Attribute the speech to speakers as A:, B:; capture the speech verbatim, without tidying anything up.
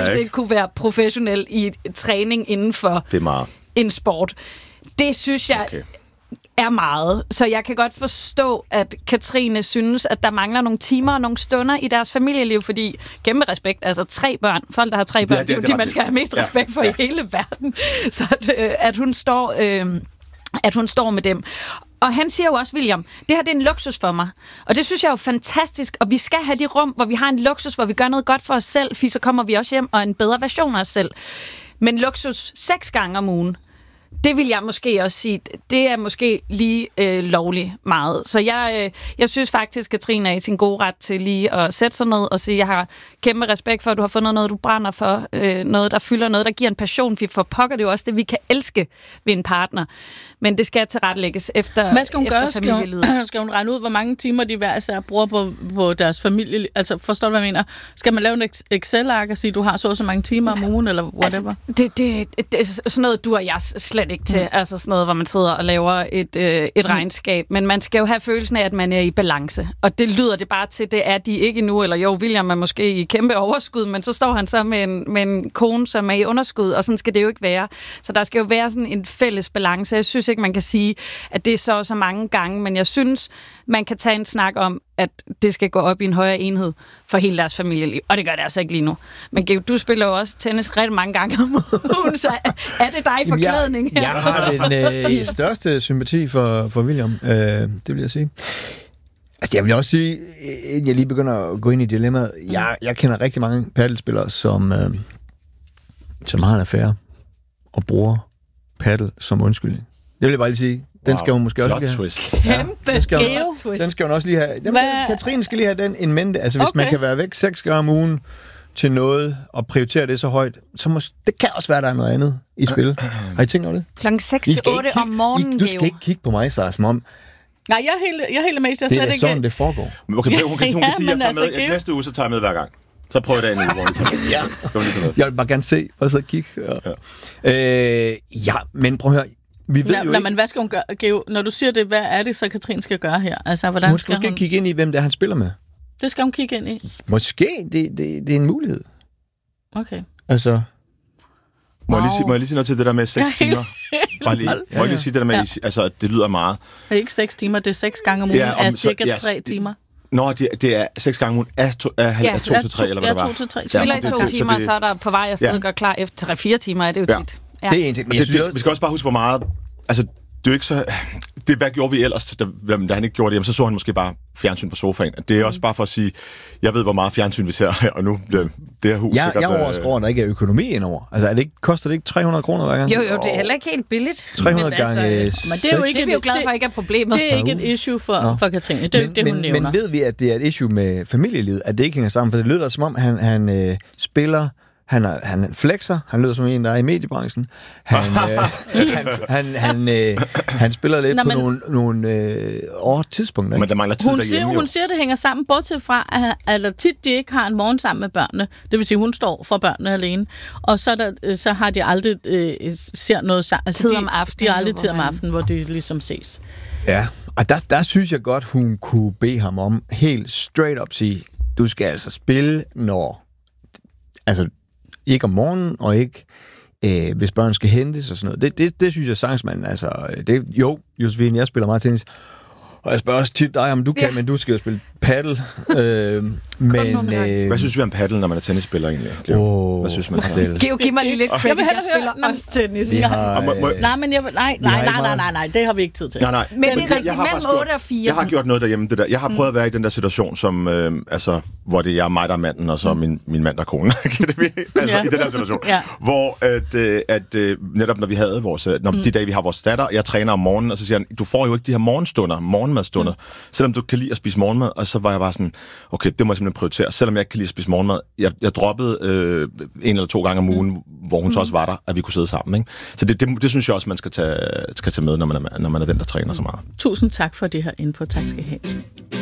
A: dybest set kunne være professionel i træning inden for
B: det er meget.
A: en sport. Det synes jeg okay. er meget. Så jeg kan godt forstå, at Katrine synes, at der mangler nogle timer og nogle stunder i deres familieliv, fordi kæmpe respekt, altså tre børn, folk der har tre børn, ja, det, det er jo de, man skal have mest respekt for ja, ja. i hele verden. Så at, at hun står... Øh, at hun står med dem. Og han siger jo også, William, det her det er en luksus for mig. Og det synes jeg er jo fantastisk, og vi skal have de rum, hvor vi har en luksus, hvor vi gør noget godt for os selv, fordi så kommer vi også hjem og en bedre version af os selv. Men luksus seks gange om ugen, det vil jeg måske også sige, det er måske lige øh, lovligt meget. Så jeg, øh, jeg synes faktisk, at Katrine er i sin gode ret til lige at sætte sig ned og sige, jeg har kæmpe respekt for, at du har fundet noget, du brænder for, øh, noget, der fylder noget, der giver en passion, for for pokker det jo også det, vi kan elske ved en partner. Men det skal tilrettelægges efter,
C: Hvad skal hun
A: efter
C: gøre?
A: familielivet.
C: Skal hun, skal hun regne ud, hvor mange timer de hver især bruger på, på deres familie? Altså, forstår du, hvad jeg mener? Skal man lave en Excel-ark og sige, du har så så mange timer om ugen, eller whatever?
A: Altså, det, det, det er sådan noget, du og jeg slet ikke til. Mm. Altså sådan noget, hvor man sidder og laver et, øh, et mm. regnskab. Men man skal jo have følelsen af, at man er i balance. Og det lyder det bare til, det er de ikke nu. Eller jo, William er måske i kæmpe overskud, men så står han så med en, med en kone, som er i underskud, og sådan skal det jo ikke være. Så der skal jo være sådan en fælles balance. Jeg synes ikke, man kan sige, at det er så så mange gange, men jeg synes, man kan tage en snak om, at det skal gå op i en højere enhed for hele deres familieliv. Og det gør det altså ikke lige nu. Men Geo, du spiller jo også tennis rigtig mange gange om ugen, så er det dig i forklædning?
D: Jeg, jeg har den øh, største sympati for, for William, øh, det vil jeg sige. Altså, jeg vil også sige, inden jeg lige begynder at gå ind i dilemmaet, mm. jeg, jeg kender rigtig mange paddelspillere, som, øh, som har en affære og bruger paddel som undskyldning. Det vil jeg bare lige sige. Den wow. skal hun måske også lige have.
B: Twist.
A: Ja, den, skal
D: hun, den skal hun også lige have. Jamen, Katrine skal lige have den in mente. Altså, hvis okay. man kan være væk seks gange om ugen til noget, og prioritere det så højt, så må, det kan også være, der er noget andet i spil. Har I tænkt over det?
A: Klokken seks til otte om morgenen,
D: I, Du skal ikke kigge på mig, Sara, som om...
C: Nej, jeg er helt, jeg er helt amazed. Jeg
D: det er
C: ikke...
D: sådan, det foregår.
B: Okay, hun, hun, kan, hun kan sige, at jeg tager med, altså, næste uge, så tager jeg med hver gang. Så prøver jeg det en uge, hvor vi tager med. Ja.
D: Jeg vil bare gerne se, og så kigge. Ja. Øh, ja, men prøv at høre. Vi ved
C: ja,
D: jo
C: nej,
D: ikke...
C: men hvad skal hun gøre? Geo, når du siger det, hvad er det, så Katrine skal gøre her? Altså, hvordan
D: hun skal,
C: skal
D: måske
C: hun...
D: kigge ind i, hvem det er, han spiller med.
C: Det skal hun kigge ind i?
D: Måske. Det, det, det er en mulighed.
C: Okay.
D: Altså...
B: Wow. Må, jeg lige sige, må jeg lige sige noget til det der med seks timer? Bare lige. Må jeg lige sige det der med, ja. altså, det lyder meget.
C: Det er ikke seks timer, det er seks gange om ugen, ja, er cirka ja, tre timer.
B: Nå, det, det er seks gange om ugen, er to, er, ja, er to
C: er
B: til tre, eller hvad
C: ja,
B: det var?
C: Ja, to til tre.
A: Spiller
C: ja,
A: i to det, timer, så, det, så er der på vej afsted ja. og gør klar efter tre-fire timer, er det jo ja. tit. Ja.
D: Det er en ting.
B: Det, det, vi skal også bare huske, hvor meget... Altså, det er ikke så... Det, hvad gjorde vi ellers, da, da han ikke gjorde det? Jamen, så så han måske bare fjernsyn på sofaen. Det er også bare for at sige, jeg ved, hvor meget fjernsyn vi ser, og nu bliver det her hus
D: ja,
B: sikkert...
D: Jeg er overrasket over, at der ikke er økonomi indover. Altså, er det ikke, koster det ikke tre hundrede kroner hver gang?
A: Jo, jo, det er heller ikke helt billigt.
D: tre hundrede gange...
C: Altså, men det er jo ikke,
A: det er vi jo glade for, ikke er problemet.
C: Det er ikke et issue for, for Katrine. Det er
D: men,
C: det, hun
D: men,
C: nævner.
D: Men ved vi, at det er et issue med familielivet, at det ikke hænger sammen? For det lyder som om, han, han øh, spiller... Han, er, han flexer, han lyder som en, der er i mediebranchen. Han, øh, han, han, han, øh, han spiller lidt Nå, på men, nogle, nogle øh, over tidspunkter.
B: Men der mangler tid
C: hun
B: derhjemme,
C: siger,
B: jo.
C: Hun siger, det hænger sammen, bortset fra, at, at tit de ikke har en morgen sammen med børnene. Det vil sige, hun står for børnene alene. Og så, der, så har de aldrig øh, ser noget sammen. Altså,
A: tid
C: de,
A: om aftenen.
C: De har aldrig tid om aftenen, hvor de ligesom ses.
D: Ja, og der, der synes jeg godt, hun kunne bede ham om helt straight up sige, du skal altså spille, når... Altså, ikke om morgenen, og ikke øh, hvis børn skal hentes og sådan noget. Det, det, det synes jeg sangsmanden, altså... Det, jo, Josefine, jeg spiller meget tennis, og jeg spørger også tit dig, om du kan, ja. men du skal jo spille paddle. Øh, men, øh,
B: Hvad synes vi om paddle, når man er tennisspiller egentlig?
D: Oh,
B: Hvad synes man så?
A: Geo, giv mig lige lidt credit, jeg, jeg spiller også tennis.
D: Har,
B: må, må,
C: nej, men jeg, nej, nej, nej, nej, nej, nej, det har vi ikke tid til.
B: Nej, nej.
A: Men det er rigtigt, mellem otte og fire.
B: Jeg har gjort noget derhjemme, det der. Jeg har prøvet at være i den der situation, som, øh, altså, hvor det er mig, der er manden, og så min, min mand, der er konen. altså, ja. i den der situation. Ja. Hvor at, øh, at øh, netop når vi havde vores, når mm. de dage, vi har vores datter, jeg træner om morgenen, og så siger han, du får jo ikke de her morgenstunder, morgenmadstunder, mm. selvom du kan lide at spise morgenmad, og så var jeg bare sådan, okay, det må jeg simpelthen prioritere, selvom jeg ikke kan lide at spise morgenmad. Jeg, jeg droppede øh, en eller to gange om ugen, mm. hvor hun så også var der, at vi kunne sidde sammen. Ikke? Så det, det, det synes jeg også, man skal tage, skal tage med, når man, er, når man er den, der træner så meget.
C: Tusind tak for det her input. Tak skal I have.